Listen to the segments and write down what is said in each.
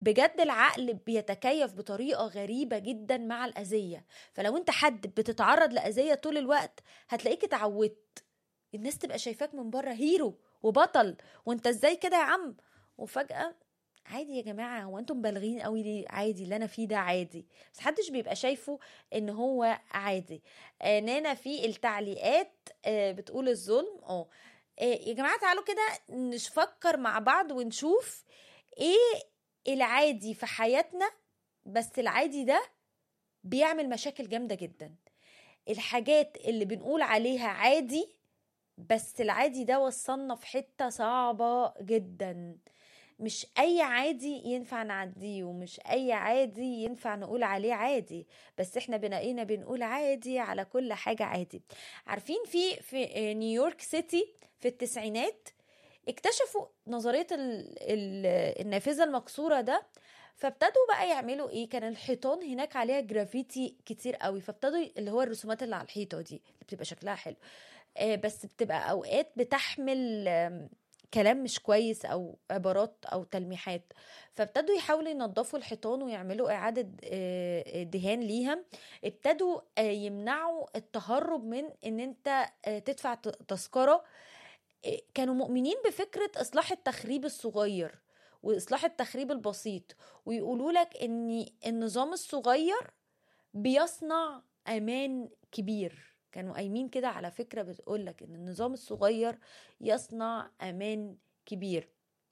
بجد العقل بيتكيف بطريقة غريبة جدا مع الأذية. فلو انت حد بتتعرض لأذية طول الوقت هتلاقيك اتعودت، الناس تبقى شايفاك من بره هيرو وبطل، وانت ازاي كده يا عم، وفجأة عادي يا جماعة، هو انتم مبالغين قوي ليه؟ عادي اللي انا فيه ده عادي، بس محدش بيبقى شايفه ان هو عادي. نانا في التعليقات بتقول الظلم. يا جماعة تعالوا كده نفكر مع بعض ونشوف ايه العادي في حياتنا، بس العادي ده بيعمل مشاكل جامدة جدا. الحاجات اللي بنقول عليها عادي، بس العادي ده وصلنا في حتة صعبة جدا. مش اي عادي ينفع نعديه، ومش اي عادي ينفع نقول عليه عادي، بس احنا بنقينا بنقول عادي على كل حاجة عادي. عارفين في نيويورك سيتي في التسعينات اكتشفوا نظرية النافذة المكسورة ده، فابتدوا بقى يعملوا ايه، كان الحيطان هناك عليها جرافيتي كتير قوي، فابتدوا اللي هو الرسومات اللي على الحيطة دي اللي بتبقى شكلها حلو، بس بتبقى اوقات بتحمل كلام مش كويس او عبارات او تلميحات، فابتدوا يحاولوا ينظفوا الحيطان ويعملوا اعادة دهان ليها. ابتدوا يمنعوا التهرب من ان انت تدفع تذكرة. كانوا مؤمنين بفكرة اصلاح التخريب الصغير واصلاح التخريب البسيط، ويقولوا لك ان النظام الصغير بيصنع امان كبير. كانوا قايمين كده على فكرة بتقولك ان النظام الصغير يصنع امان كبير.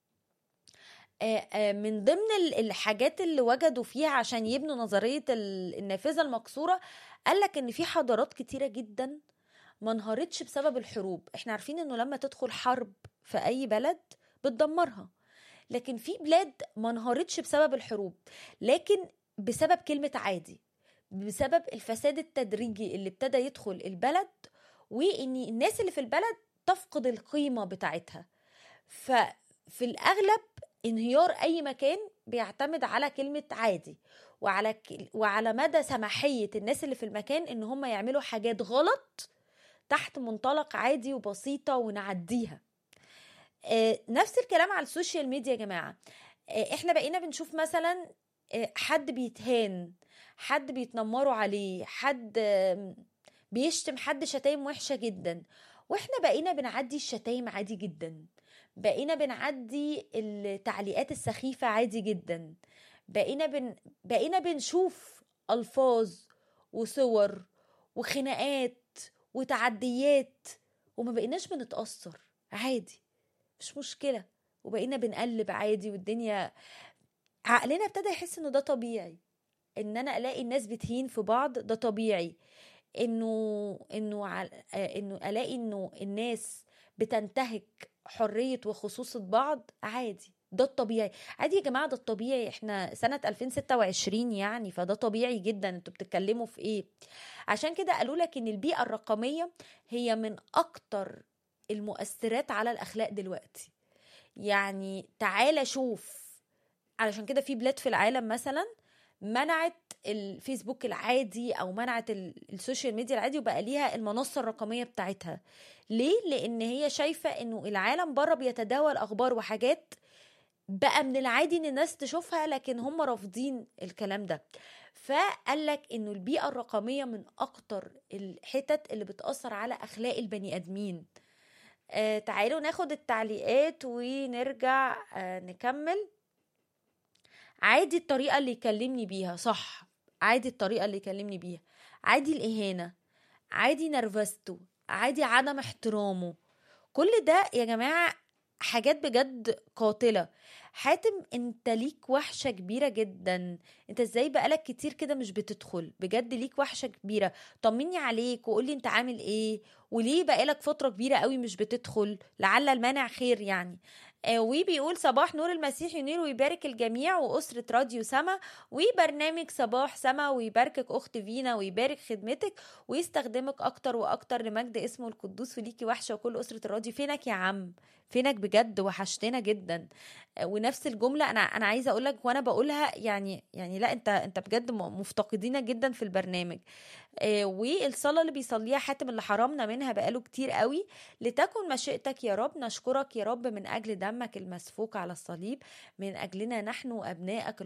من ضمن الحاجات اللي وجدوا فيها عشان يبنوا نظرية النافذة المكسورة، قالك ان في حضارات كتيرة جدا ما انهارتش بسبب الحروب. احنا عارفين انه لما تدخل حرب في اي بلد بتدمرها، لكن في بلاد ما انهارتش بسبب الحروب، لكن بسبب كلمة عادي، بسبب الفساد التدريجي اللي ابتدى يدخل البلد، وان الناس اللي في البلد تفقد القيمة بتاعتها. ففي الأغلب انهيار أي مكان بيعتمد على كلمة عادي، وعلى مدى سماحية الناس اللي في المكان ان هم يعملوا حاجات غلط تحت منطلق عادي وبسيطة ونعديها. نفس الكلام على السوشيال ميديا يا جماعة. احنا بقينا بنشوف مثلا حد بيتهان، حد بيتنمروا عليه، حد بيشتم حد شتايم وحشة جدا، واحنا بقينا بنعدي الشتايم عادي جدا، بقينا بنعدي التعليقات السخيفة عادي جدا، بقينا بنشوف ألفاظ وصور وخناقات وتعديات وما بقيناش بنتأثر عادي، مش مشكلة، وبقينا بنقلب عادي، والدنيا عقلنا ابتدى يحس انه ده طبيعي. ان انا الاقي الناس بتهين في بعض ده طبيعي، انه الاقي انه الناس بتنتهك حرية وخصوصة بعض عادي، ده الطبيعي. عادي يا جماعة، ده الطبيعي، احنا سنة 2026 يعني، فده طبيعي جدا. انتوا بتتكلموا في ايه؟ عشان كده قالوا لك ان البيئة الرقمية هي من اكتر المؤثرات على الاخلاق دلوقتي. يعني تعالى شوف، علشان كده في بلاد في العالم مثلا منعت الفيسبوك العادي او منعت السوشيال ميديا العادي، وبقى ليها المنصة الرقمية بتاعتها. ليه؟ لان هي شايفة انه العالم بره بيتداول اخبار وحاجات بقى من العادي ان الناس تشوفها، لكن هم رافضين الكلام ده. فقال لك انه البيئة الرقمية من اكتر الحتت اللي بتأثر على اخلاق البني ادمين. تعالوا ناخد التعليقات ونرجع نكمل. عادي الطريقة اللي يكلمني بيها، صح، عادي الطريقة اللي يكلمني بيها، عادي الإهانة، عادي نرفزته، عادي عدم احترامه. كل ده يا جماعة حاجات بجد قاتلة. حاتم، انت ليك وحشة كبيرة جدا، انت ازاي بقالك كتير كده مش بتدخل؟ بجد ليك وحشة كبيرة، طمني عليك وقولي انت عامل ايه، وليه بقالك فترة كبيرة قوي مش بتدخل، لعل المانع خير يعني. وبيقول صباح نور المسيح ينير ويبارك الجميع وأسرة راديو سما وبرنامج صباح سما، ويباركك أخت فينا ويبارك خدمتك ويستخدمك أكتر وأكتر لمجد اسمه القدوس، وليكي وحشة وكل أسرة الراديو. فينك يا عم؟ فينك بجد؟ وحشتنا جدا. ونفس الجملة أنا عايزة أقولك وأنا بقولها، يعني لا، أنت بجد مفتقدينك جدا في البرنامج. والصلاة اللي بيصليها حاتم اللي حرمنا منها بقاله كتير قوي، لتكن مشيئتك يا رب. نشكرك يا رب من أجل دمك المسفوك على الصليب من أجلنا نحن أبنائك